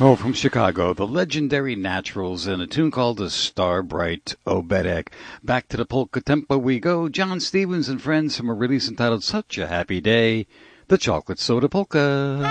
Oh, from Chicago, the legendary Naturals in a tune called The Star Bright Obedek. Back to the polka tempo we go. John Stevens and friends from a release entitled Such a Happy Day, The Chocolate Soda Polka.